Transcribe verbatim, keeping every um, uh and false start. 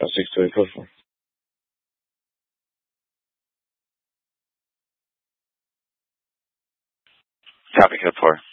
Try six two eight, push one. Copy, code four.